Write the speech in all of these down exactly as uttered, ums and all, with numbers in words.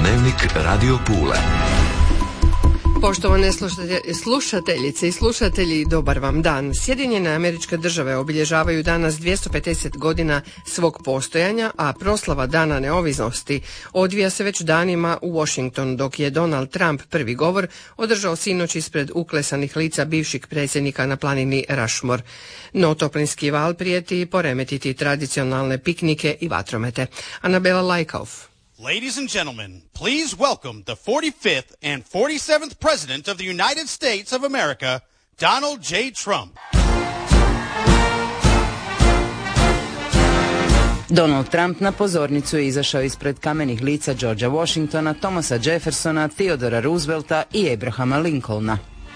Dnevnik Radio Pule. Poštovane slušateljice i slušatelji, dobar vam dan. Sjedinjene Američke Države obilježavaju danas dvjesto pedeset godina svog postojanja, a proslava Dana neovisnosti odvija se već danima u Washingtonu, dok je Donald Trump prvi govor održao sinoć ispred uklesanih lica bivših predsjednika na planini Rushmore. No toplinski val prijeti poremetiti tradicionalne piknike i vatromete. Anabela Lajkauf. Ladies and gentlemen, please welcome the forty-fifth and forty-seventh President of the United States of America, Donald J. Trump. Donald Trump na pozornicu je izašao ispred kamenih lica Georgea Washingtona, Thomasa Jeffersona, Theodora Roosevelta i Abrahama Lincolna.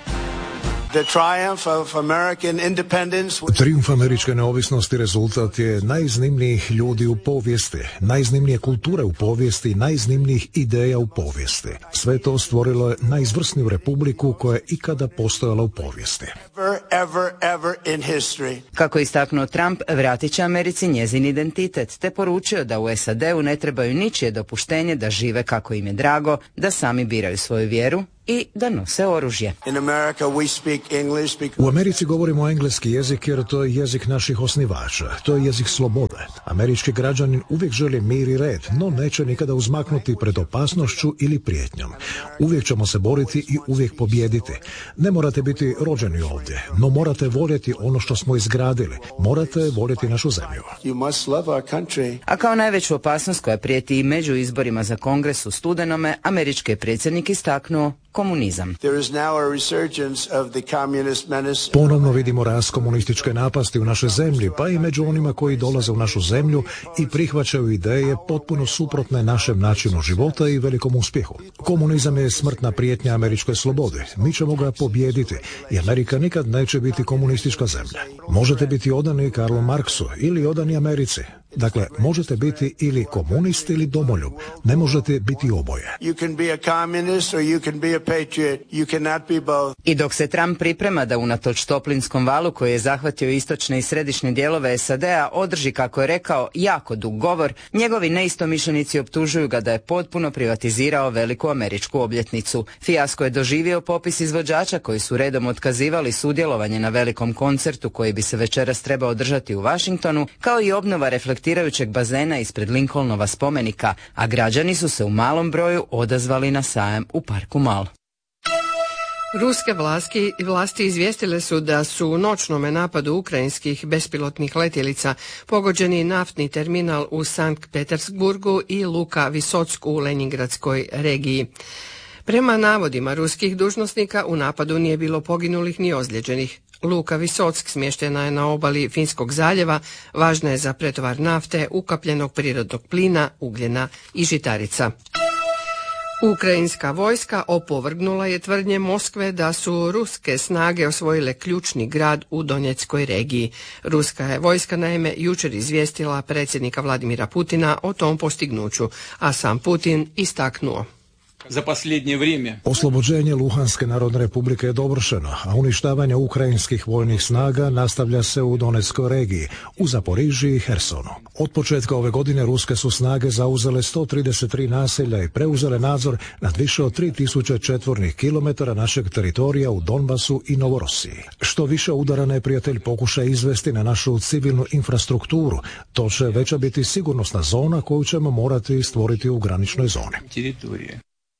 The triumph of American independence. Trijumf američke neovisnosti rezultat je najiznimnijih ljudi u povijesti, najiznimnije kulture u povijesti, najiznimnijih ideja u povijesti. Sve to stvorilo je najizvrsniju republiku koja je ikada postojala u povijesti. Ever, ever, ever in history. Kako je istaknuo Trump, vratit će Americi njezin identitet, te poručio da u S A D-u ne trebaju ničije dopuštenje da žive kako im je drago, da sami biraju svoju vjeru i da nose oružje. In America we speak English because... U Americi govorimo engleski jezik jer to je jezik naših osnivača, to je jezik slobode. Američki građanin uvijek želi mir i red, no neće nikada uzmaknuti pred opasnošću ili prijetnjom. Uvijek ćemo se boriti i uvijek pobijediti. Ne morate biti rođeni ovdje, no morate voljeti ono što smo izgradili. Morate voljeti našu zemlju. You must love our country. A kao najveću opasnost koja prijeti i među izborima za Kongres u studenome, američki je predsjednik istaknuo komunizam. There is now a resurgence of the communist menace. Ponovno vidimo rast komunističke napasti u našoj zemlji, pa i među onima koji dolaze u našu zemlju i prihvaćaju ideje potpuno suprotne našem načinu života i velikom uspjehu. Komunizam je smrtna prijetnja američkoj slobodi. Mi ćemo ga pobijediti i Amerika nikad neće biti komunistička zemlja. Možete biti odani Karlu Marksu ili odani Americi. Dakle, možete biti ili komunist ili domoljub. Ne možete biti oboje. You can be a communist or you can be a patriot. You cannot be both. I dok se Trump priprema da unatoč toplinskom valu koji je zahvatio istočne i središnje dijelove S A D-a održi, kako je rekao, jako dug govor, njegovi neistomišljenici optužuju ga da je potpuno privatizirao veliku američku obljetnicu. Fijasko je doživio popis izvođača koji su redom otkazivali sudjelovanje na velikom koncertu koji bi se večeras trebao održati u Washingtonu, kao i obnova reflektirajućeg bazena ispred Lincolnova spomenika, a građani su se u malom broju odazvali na sajam u parku Mall. Ruske vlasti, vlasti izvijestile su da su u noćnome napadu ukrajinskih bespilotnih letjelica pogođeni naftni terminal u Sankt Petersburgu i luka Visocku u Leningradskoj regiji. Prema navodima ruskih dužnosnika u napadu nije bilo poginulih ni ozlijeđenih. Luka Visock smještena je na obali Finskog zaljeva, važna je za pretovar nafte, ukapljenog prirodnog plina, ugljena i žitarica. Ukrajinska vojska opovrgnula je tvrdnje Moskve da su ruske snage osvojile ključni grad u Donjeckoj regiji. Ruska je vojska naime jučer izvijestila predsjednika Vladimira Putina o tom postignuću, a sam Putin istaknuo: Za posljednje vrijeme oslobođenje Luhanske narodne republike je dovršeno, a uništavanje ukrajinskih vojnih snaga nastavlja se u Donetskoj regiji, u Zaporižiji i Hersonu. Od početka ove godine ruske su snage zauzele sto trideset tri naselja i preuzele nadzor nad više od tri tisuće četvornih kilometara našeg teritorija u Donbasu i Novorosiji. Što više udara neprijatelj pokuša izvesti na našu civilnu infrastrukturu, to će veća biti sigurnosna zona koju ćemo morati stvoriti u graničnoj zoni. teritorije.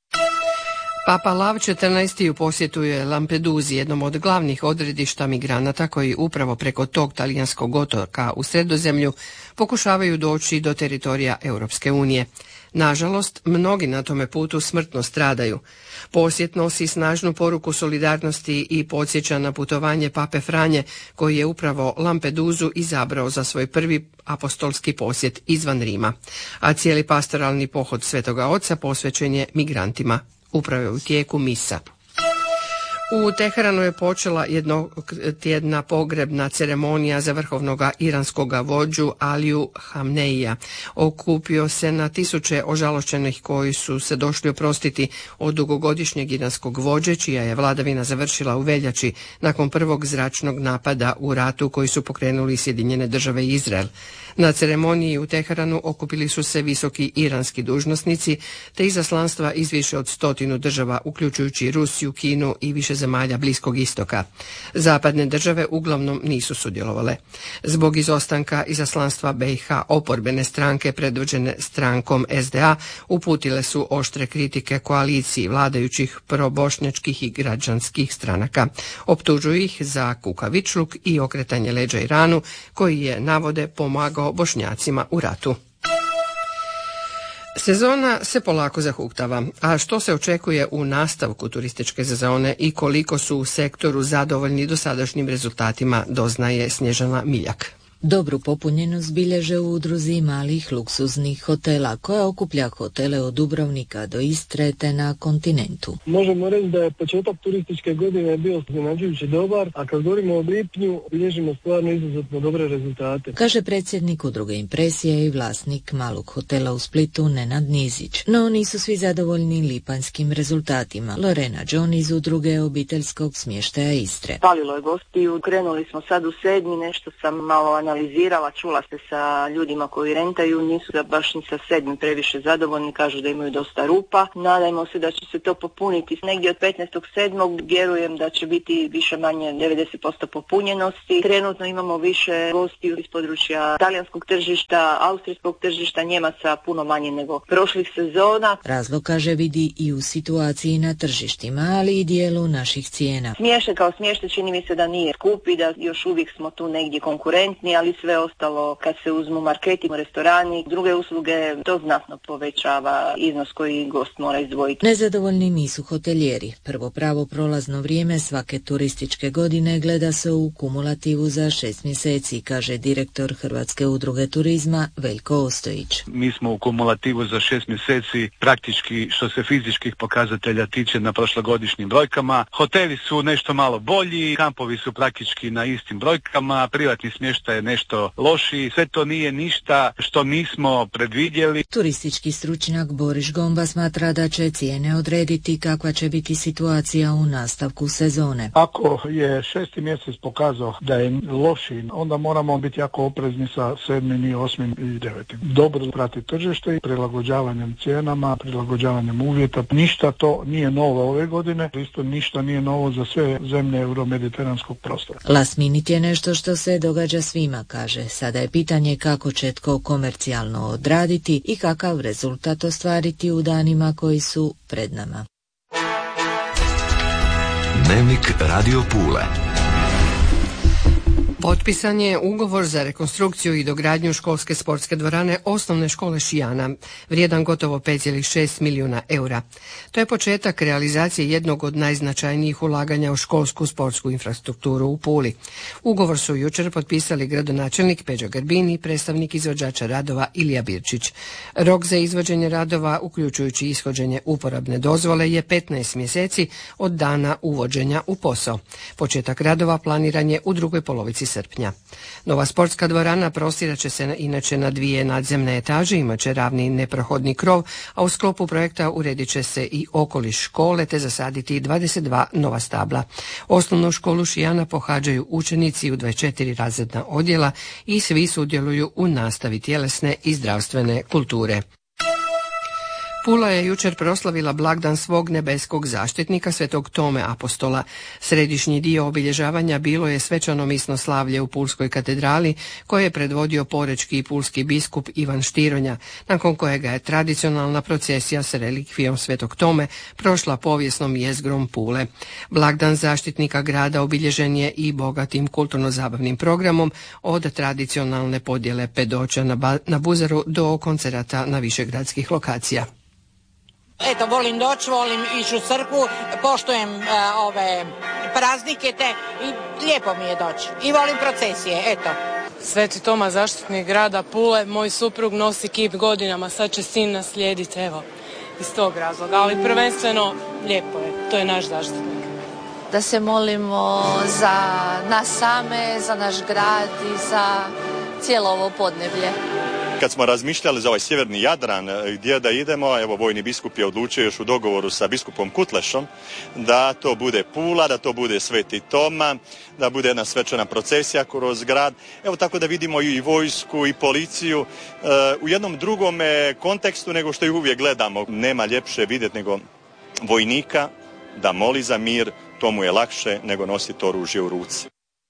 Papa Lav četrnaesti posjetuje Lampeduzi, jednom od glavnih odredišta migranata koji upravo preko tog talijanskog otoka u Sredozemlju pokušavaju doći do teritorija Europske unije. Nažalost, mnogi na tome putu smrtno stradaju. Posjet nosi snažnu poruku solidarnosti i podsjeća na putovanje Pape Franje, koji je upravo Lampeduzu izabrao za svoj prvi apostolski posjet izvan Rima. A cijeli pastoralni pohod Svetoga Oca posvećen je migrantima. Upravo je u tijeku misa. U Teheranu je počela jednotjedna pogrebna ceremonija za vrhovnog iranskog vođu Aliju Hamneija. Okupio se na tisuće ožalošćenih koji su se došli oprostiti od dugogodišnjeg iranskog vođe, čija je vladavina završila u veljači nakon prvog zračnog napada u ratu koji su pokrenuli Sjedinjene države i Izrael. Na ceremoniji u Teheranu okupili su se visoki iranski dužnosnici te izaslanstva iz više od stotinu država, uključujući Rusiju, Kinu i više zemalja Bliskog istoka. Zapadne države uglavnom nisu sudjelovale. Zbog izostanka izaslanstva B i H oporbene stranke predvođene strankom S D A uputile su oštre kritike koaliciji vladajućih probošnjačkih i građanskih stranaka. Optužuju ih za kukavičluk i okretanje leđa Iranu, koji je, navode, pomagao Bošnjacima u ratu. Sezona se polako zahuktava, a što se očekuje u nastavku turističke sezone i koliko su u sektoru zadovoljni dosadašnjim rezultatima, doznaje Snježana Miljak. Dobru popunjenost bilježe u udruzi malih luksuznih hotela koja okuplja hotele od Dubrovnika do Istre te na kontinentu. Možemo reći da je početak turističke godine bio iznenađujući dobar, a kad govorimo o lipnju bilježimo stvarno izuzetno dobre rezultate. Kaže predsjednik udruge Impresije i vlasnik malog hotela u Splitu Nenad Nizić. No nisu svi zadovoljni lipanjskim rezultatima. Lorena John iz udruge obiteljskog smještaja Istre. Falilo je gostiju, krenuli smo sad u sedmi, nešto sam malo analizirala, čula se sa ljudima koji rentaju, nisu da baš ni sa sedmim previše zadovoljni, kažu da imaju dosta rupa. Nadajmo se da će se to popuniti. Negdje od petnaestog sedmog vjerujem da će biti više manje devedeset posto popunjenosti. Trenutno imamo više gostiju iz područja talijanskog tržišta, austrijskog tržišta, Njemaca puno manje nego prošlih sezona. Razlog, kaže, vidi i u situaciji na tržištima, ali i dijelu naših cijena. Smještaj kao smještaj čini mi se da nije skupi, da još uvijek smo tu negdje konkurentni, ali sve ostalo, kad se uzmu marketing, restorani, druge usluge, to znatno povećava iznos koji gost mora izdvojiti. Nezadovoljni nisu hotelijeri. Prvo pravo prolazno vrijeme svake turističke godine gleda se u kumulativu za šest mjeseci, kaže direktor Hrvatske udruge turizma Veljko Ostojić. Mi smo u kumulativu za šest mjeseci praktički što se fizičkih pokazatelja tiče na prošlogodišnjim brojkama. Hoteli su nešto malo bolji, kampovi su praktički na istim brojkama, privatni smještaj je nešto loši, sve to nije ništa što nismo predvidjeli. Turistički stručnjak Boris Gomba smatra da će cijene odrediti kakva će biti situacija u nastavku sezone. Ako je šesti mjesec pokazao da je loši, onda moramo biti jako oprezni sa sedmim i osmim i devetim. Dobro prati tržište i prilagođavanjem cijenama, prilagođavanjem uvjeta. Ništa to nije novo ove godine, isto ništa nije novo za sve zemlje euromediteranskog prostora. Last minute je nešto što se događa svima, kaže. Sada je pitanje kako će tko komercijalno odraditi i kakav rezultat ostvariti u danima koji su pred nama. Dnevnik Radio Pule. Potpisan je ugovor za rekonstrukciju i dogradnju školske sportske dvorane osnovne škole Šijana, vrijedan gotovo pet zarez šest milijuna eura. To je početak realizacije jednog od najznačajnijih ulaganja u školsku sportsku infrastrukturu u Puli. Ugovor su jučer potpisali gradonačelnik Peđa Grbin i predstavnik izvođača radova Ilija Birčić. Rok za izvođenje radova, uključujući ishođenje uporabne dozvole, je petnaest mjeseci od dana uvođenja u posao. Početak radova planiran je u drugoj polovici srpnja. Nova sportska dvorana prostirat će se inače na dvije nadzemne etaže, imat će ravni neprohodni krov, a u sklopu projekta uredit će se i okoliš škole te zasaditi dvadeset dva nova stabla. Osnovnu školu Šijana pohađaju učenici u dvadeset četiri razredna odjela i svi sudjeluju u nastavi tjelesne i zdravstvene kulture. Pula je jučer proslavila blagdan svog nebeskog zaštitnika svetog Tome Apostola. Središnji dio obilježavanja bilo je svečano misno slavlje u Pulskoj katedrali koje je predvodio porečki i pulski biskup Ivan Štironja, nakon kojega je tradicionalna procesija s relikvijom svetog Tome prošla povijesnom jezgrom Pule. Blagdan zaštitnika grada obilježen je i bogatim kulturno-zabavnim programom, od tradicionalne podjele pedoća na, ba- na buzaru do koncerata na više gradskih lokacija. Eto, volim doći, volim ići u crkvu, poštujem uh, ove praznike te i lijepo mi je doći. I volim procesije, eto. Sveti Toma, zaštitnik grada Pule, moj suprug nosi kip godinama, sad će sin naslijediti, evo, iz tog razloga. Ali prvenstveno lijepo je, to je naš zaštitnik. da se molimo za nas same, za naš grad i za cijelo ovo podneblje. Kad smo razmišljali za ovaj sjeverni Jadran gdje da idemo, evo vojni biskup je odlučio još u dogovoru sa biskupom Kutlešom da to bude Pula, da to bude Sveti Toma, da bude jedna svečana procesija kroz grad. Evo tako da vidimo i vojsku i policiju uh, u jednom drugom kontekstu nego što ih uvijek gledamo. Nema ljepše vidjeti nego vojnika da moli za mir, to mu je lakše nego nositi oružje u ruci.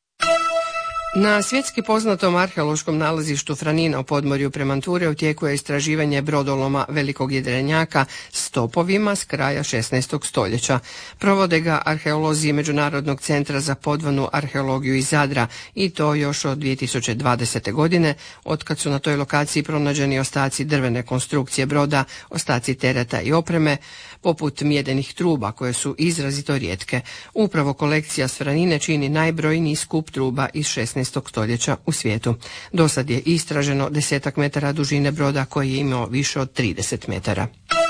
Na svjetski poznatom arheološkom nalazištu Franina u podmorju Premanture u tijeku je istraživanje brodoloma Velikog jedrenjaka s topovima s kraja šesnaestog stoljeća. Provode ga arheolozi Međunarodnog centra za podvodnu arheologiju iz Zadra i to još od dvije tisuće dvadesete. godine, otkad su na toj lokaciji pronađeni ostaci drvene konstrukcije broda, ostaci tereta i opreme, poput mjedenih truba koje su izrazito rijetke. Upravo kolekcija s Franine čini najbrojniji skup truba iz šesnaestog stoljeća u svijetu. Dosad je istraženo desetak metara dužine broda koji je imao više od trideset metara.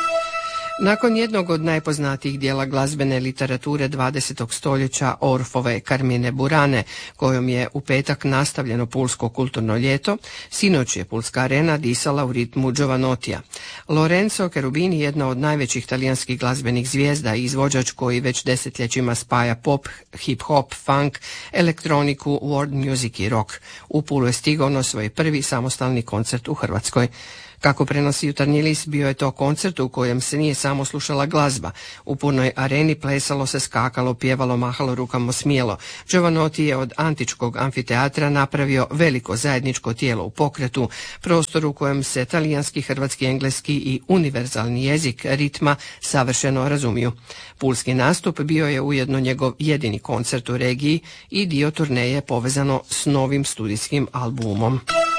Nakon jednog od najpoznatijih dijela glazbene literature dvadesetog stoljeća, Orfove Carmine Burane, kojom je u petak nastavljeno pulsko kulturno ljeto, sinoć je Pulska arena disala u ritmu Giovanottija. Lorenzo Cherubini, jedna od najvećih talijanskih glazbenih zvijezda i izvođač koji već desetljećima spaja pop, hip-hop, funk, elektroniku, world music i rock. U Pulu je stigao na svoj prvi samostalni koncert u Hrvatskoj. Kako prenosi Jutarnji list, bio je to koncert u kojem se nije samo slušala glazba. U punoj areni plesalo se, skakalo, pjevalo, mahalo rukama, smjelo. Giovanotti je od antičkog amfiteatra napravio veliko zajedničko tijelo u pokretu, prostor u kojem se talijanski, hrvatski, engleski i univerzalni jezik ritma savršeno razumiju. Pulski nastup bio je ujedno njegov jedini koncert u regiji i dio turneje povezano s novim studijskim albumom.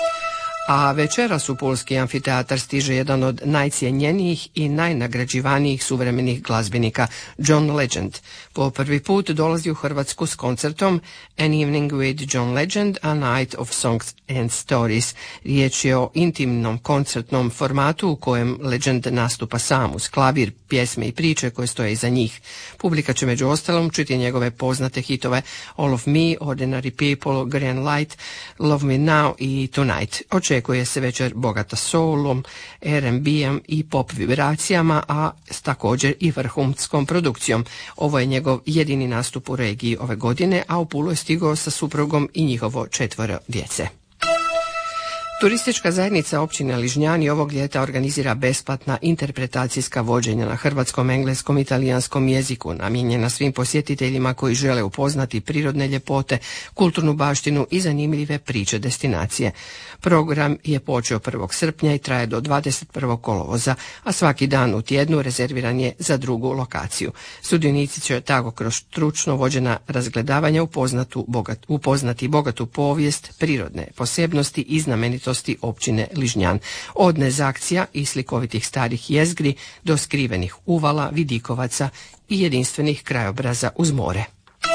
A večeras u Pulski amfiteatar stiže jedan od najcijenjenijih i najnagrađivanijih suvremenih glazbenika, John Legend. Po prvi put dolazi u Hrvatsku s koncertom An Evening with John Legend, A Night of Songs and Stories. Riječ je o intimnom koncertnom formatu u kojem Legend nastupa sam uz klavir, pjesme i priče koje stoje iza njih. Publika će među ostalom čuti njegove poznate hitove All of Me, Ordinary People, Grand Light, Love Me Now i Tonight. Očekuje se večer bogata soulom, er and be-em i pop vibracijama, a s također i vrhunskom produkcijom. Ovo je njegov jedini nastup u regiji ove godine, a u Pulu je stigao sa suprugom i njihovo četvoro djece. Turistička zajednica općine Ližnjani ovog ljeta organizira besplatna interpretacijska vođenja na hrvatskom, engleskom i talijanskom jeziku, namijenjena svim posjetiteljima koji žele upoznati prirodne ljepote, kulturnu baštinu i zanimljive priče destinacije. Program je počeo prvog srpnja i traje do dvadeset prvog kolovoza, a svaki dan u tjednu rezerviran je za drugu lokaciju. Sudionici će tako kroz stručno vođena razgledavanja upoznatu, bogat, upoznati bogatu povijest, prirodne posebnosti i znamenitosti općine Ližnjan. Od nezakcija i slikovitih starih jezgri do skrivenih uvala, vidikovaca i jedinstvenih krajobraza uz more.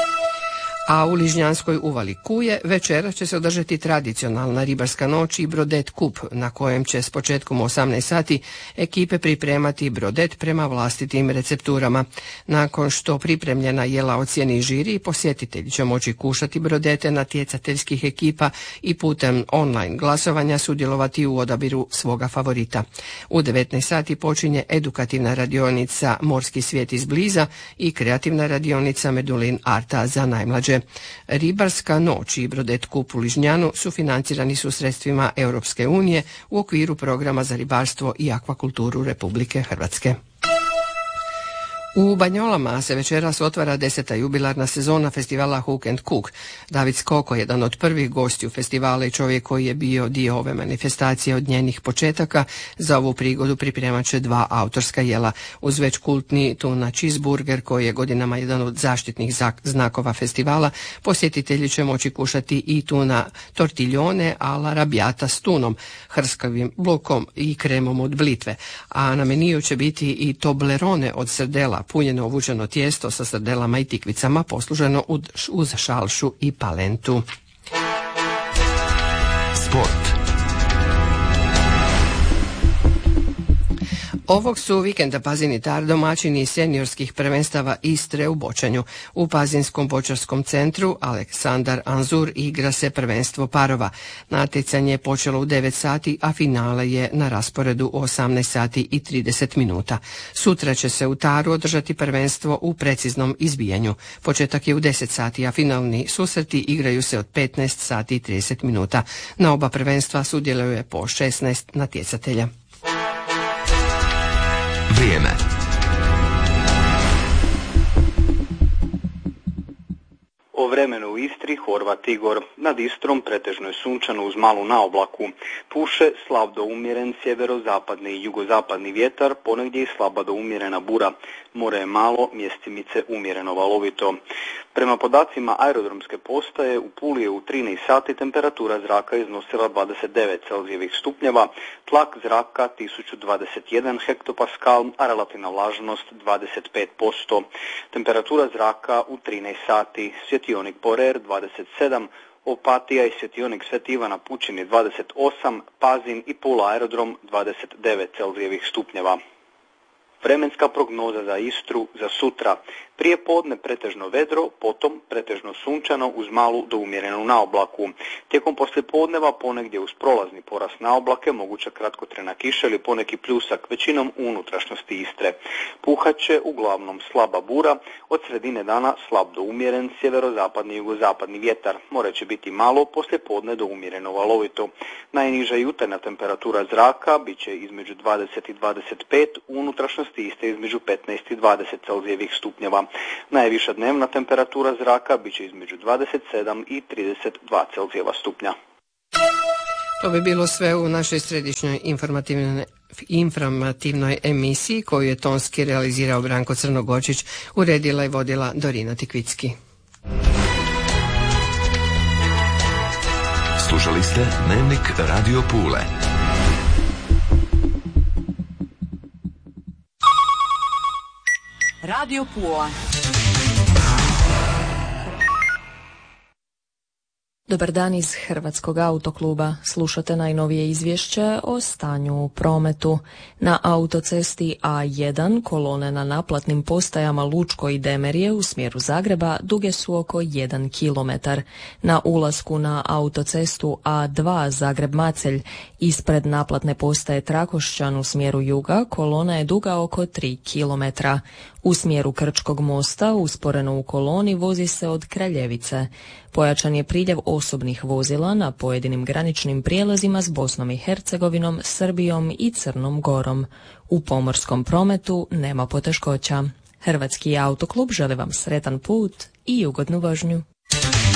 A u Ližnjanskoj uvali Kuje večera će se održati tradicionalna ribarska noć i brodet kup, na kojem će s početkom u osamnaest sati ekipe pripremati brodet prema vlastitim recepturama. Nakon što pripremljena jela ocijeni žiri, posjetitelji će moći kušati brodete natjecateljskih ekipa i putem online glasovanja sudjelovati u odabiru svoga favorita. U devetnaest sati počinje edukativna radionica Morski svijet izbliza i kreativna radionica Medulin Arta za najmlađe. Ribarska noć i brodet kup u Ližnjanu sufinancirani su sredstvima Europske unije u okviru programa za ribarstvo i akvakulturu Republike Hrvatske. U Banjolama se večeras otvara deseta jubilarna sezona festivala Hook and Cook. David Skoko, jedan od prvih gostiju festivala i čovjek koji je bio dio ove manifestacije od njenih početaka, za ovu prigodu pripremat će dva autorska jela. Uz već kultni tuna cheeseburger, koji je godinama jedan od zaštitnih znakova festivala, posjetitelji će moći kušati i tuna tortiljone ala rabijata s tunom, hrskavim blukom i kremom od blitve. A na meniju će biti i toblerone od srdela, punjeno ovučeno tijesto sa srdelama i tikvicama, posluženo uz šalšu i palentu. Sport. Ovog su vikenda Pazinitar domaćini seniorskih prvenstava Istre u bočanju. U Pazinskom bočarskom centru Aleksandar Anzur igra se prvenstvo parova. Natjecanje je počelo u devet sati, a finale je na rasporedu u osamnaest sati i trideset minuta. Sutra će se u Taru održati prvenstvo u preciznom izbijanju. Početak je u deset sati, a finalni susreti igraju se od petnaest sati i trideset minuta. Na oba prvenstva sudjeluje po šesnaest natjecatelja. Vrijeme. O vremenu u Istri, Horvat Igor. Nad Istrom pretežno je sunčano uz malu naoblaku. Puše slab do umjeren sjeverozapadni i jugozapadni vjetar, ponegdje i slaba do umjerena bura. More je malo, mjestimice umjereno valovito. Prema podacima aerodromske postaje, u Puli je u trinaest sati temperatura zraka iznosila dvadeset devet Celzijevih stupnjeva, tlak zraka tisuću dvadeset jedan hektopaskal, a relativna vlažnost dvadeset pet posto. Temperatura zraka u trinaest sati, svjetionik Porer dvadeset sedam, Opatija i svjetionik Sveti Ivana Pučini dvadeset osam, Pazin i Pula aerodrom dvadeset devet Celzijevih stupnjeva. Vremenska prognoza za Istru za sutra. Prije podne pretežno vedro, potom pretežno sunčano uz malu do umjerenu naoblaku. Tijekom poslijepodneva ponegdje uz prolazni porast naoblake, moguća kratkotrajna kiša ili poneki pljusak, većinom u unutrašnjosti Istre. Puhat će uglavnom slaba bura, od sredine dana slab do umjeren sjeverozapadni i jugozapadni vjetar. More će biti malo, poslijepodne do umjereno valovito. Najniža jutarnja temperatura zraka bit će između dvadeset i dvadeset pet, u unutrašnjosti Istre između petnaest i dvadeset Celzijevih stupnjeva. Najviša dnevna temperatura zraka bit će između dvadeset sedam i trideset dva Celzijeva stupnja. To bi bilo sve u našoj središnjoj informativnoj, informativnoj emisiji koju je tonski realizirao Branko Crnogočić, uredila i vodila Dorina Tikvicki. Slušali ste Dnevnik Radio Pule. Radio Pula. Dobar dan iz Hrvatskog autokluba. Slušate najnovije izvješće o stanju u prometu. Na autocesti A jedan kolone na naplatnim postajama Lučko i Demerije u smjeru Zagreba duge su oko jedan kilometar. Na ulasku na autocestu A dva Zagreb-Macelj ispred naplatne postaje Trakošćan u smjeru juga kolona je duga oko tri kilometra. U smjeru Krčkog mosta usporeno u koloni vozi se od Kraljevice. Pojačan je priljev osobnih vozila na pojedinim graničnim prijelazima s Bosnom i Hercegovinom, Srbijom i Crnom Gorom. U pomorskom prometu nema poteškoća. Hrvatski autoklub želi vam sretan put i ugodnu vožnju.